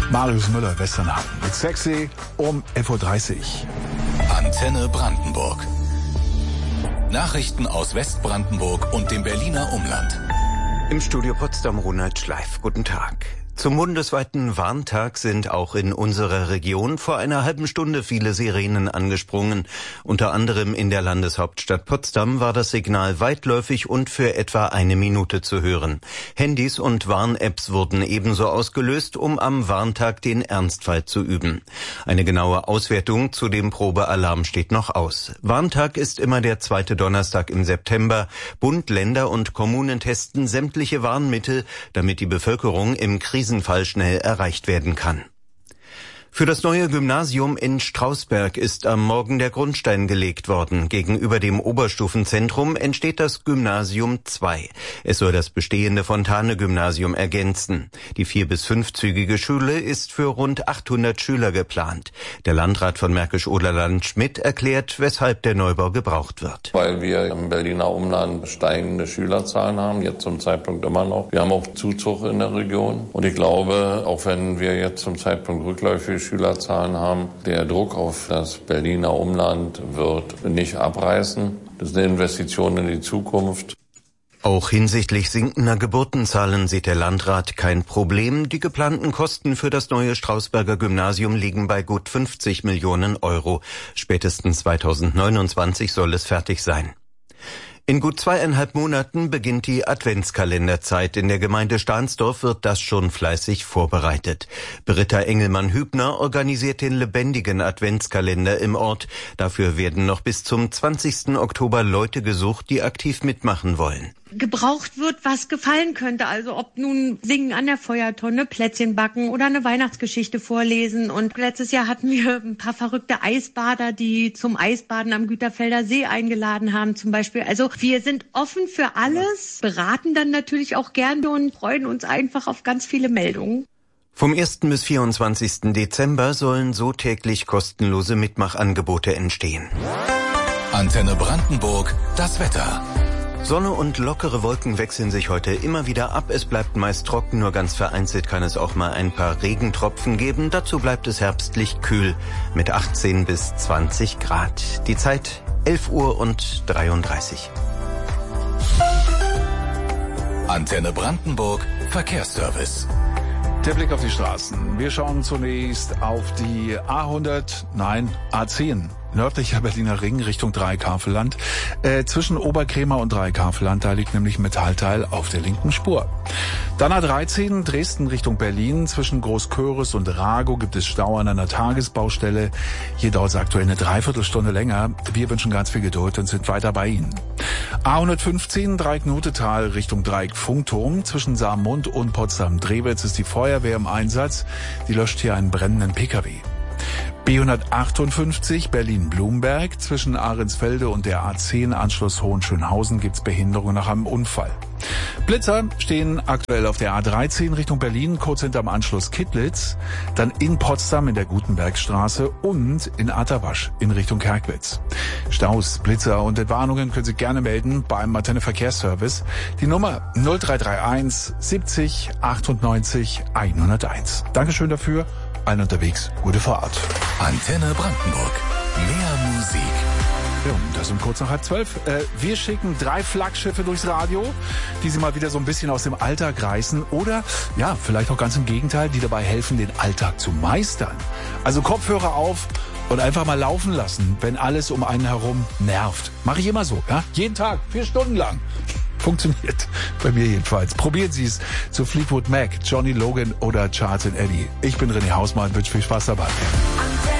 Marius Müller, Westernhagen. Mit Sexy um 11.30 Uhr. Antenne Brandenburg. Nachrichten aus Westbrandenburg und dem Berliner Umland. Im Studio Potsdam Ronald Schleif. Guten Tag. Zum bundesweiten Warntag sind auch in unserer Region vor einer halben Stunde viele Sirenen angesprungen. Unter anderem in der Landeshauptstadt Potsdam war das Signal weitläufig und für etwa eine Minute zu hören. Handys und Warn-Apps wurden ebenso ausgelöst, um am Warntag den Ernstfall zu üben. Eine genaue Auswertung zu dem Probealarm steht noch aus. Warntag ist immer der zweite Donnerstag im September. Bund, Länder und Kommunen testen sämtliche Warnmittel, damit die Bevölkerung im Krisenfall schnell erreicht werden kann. Für das neue Gymnasium in Strausberg ist am Morgen der Grundstein gelegt worden. Gegenüber dem Oberstufenzentrum entsteht das Gymnasium 2. Es soll das bestehende Fontane-Gymnasium ergänzen. Die 4- bis 5-zügige Schule ist für rund 800 Schüler geplant. Der Landrat von Märkisch-Oderland-Schmidt erklärt, weshalb der Neubau gebraucht wird. Weil wir im Berliner Umland steigende Schülerzahlen haben, jetzt zum Zeitpunkt immer noch. Wir haben auch Zuzug in der Region. Und ich glaube, auch wenn wir jetzt zum Zeitpunkt rückläufige Schülerzahlen haben, der Druck auf das Berliner Umland wird nicht abreißen. Das ist eine Investition in die Zukunft. Auch hinsichtlich sinkender Geburtenzahlen sieht der Landrat kein Problem. Die geplanten Kosten für das neue Strausberger Gymnasium liegen bei gut 50 Millionen Euro. Spätestens 2029 soll es fertig sein. In gut 2,5 Monaten beginnt die Adventskalenderzeit. In der Gemeinde Stahnsdorf wird das schon fleißig vorbereitet. Britta Engelmann-Hübner organisiert den lebendigen Adventskalender im Ort. Dafür werden noch bis zum 20. Oktober Leute gesucht, die aktiv mitmachen wollen. Gebraucht wird, was gefallen könnte. Also ob nun Singen an der Feuertonne, Plätzchen backen oder eine Weihnachtsgeschichte vorlesen. Und letztes Jahr hatten wir ein paar verrückte Eisbader, die zum Eisbaden am Güterfelder See eingeladen haben zum Beispiel. Also wir sind offen für alles, beraten dann natürlich auch gerne und freuen uns einfach auf ganz viele Meldungen. Vom 1. bis 24. Dezember sollen so täglich kostenlose Mitmachangebote entstehen. Antenne Brandenburg, das Wetter. Sonne und lockere Wolken wechseln sich heute immer wieder ab. Es bleibt meist trocken, nur ganz vereinzelt kann es auch mal ein paar Regentropfen geben. Dazu bleibt es herbstlich kühl mit 18 bis 20 Grad. Die Zeit 11:33 Uhr. Antenne Brandenburg, Verkehrsservice. Der Blick auf die Straßen. Wir schauen zunächst auf die A10. Nördlicher Berliner Ring Richtung Dreieckhavelland. Zwischen Oberkrämer und Dreieckhavelland, da liegt nämlich ein Metallteil auf der linken Spur. Dann A13 Dresden Richtung Berlin. Zwischen Großköris und Ragow gibt es Stau an einer Tagesbaustelle. Hier dauert es aktuell eine Dreiviertelstunde länger. Wir wünschen ganz viel Geduld und sind weiter bei Ihnen. A115 Dreieck-Notetal Richtung Dreieck-Funkturm. Zwischen Saarmund und Potsdam-Drewitz ist die Feuerwehr im Einsatz. Die löscht hier einen brennenden Pkw. B158 Berlin-Blumberg. Zwischen Ahrensfelde und der A10 Anschluss Hohenschönhausen gibt's Behinderung nach einem Unfall. Blitzer stehen aktuell auf der A13 Richtung Berlin, kurz hinterm Anschluss Kittlitz, dann in Potsdam in der Gutenbergstraße und in Atterwasch in Richtung Kerkwitz. Staus, Blitzer und Entwarnungen können Sie gerne melden beim Antenne Verkehrsservice. Die Nummer 0331 70 98 101. Dankeschön dafür. Allen unterwegs, gute Fahrt. Antenne Brandenburg. Mehr Musik. Ja, das um kurz nach 11:30. Wir schicken 3 Flaggschiffe durchs Radio, die Sie mal wieder so ein bisschen aus dem Alltag reißen oder, ja, vielleicht auch ganz im Gegenteil, die dabei helfen, den Alltag zu meistern. Also Kopfhörer auf und einfach mal laufen lassen, wenn alles um einen herum nervt. Mache ich immer so, ja? Jeden Tag, 4 Stunden lang. Funktioniert. Bei mir jedenfalls. Probieren Sie es zu Fleetwood Mac, Johnny Logan oder Charles & Eddie. Ich bin René Hausmann, wünsche viel Spaß dabei.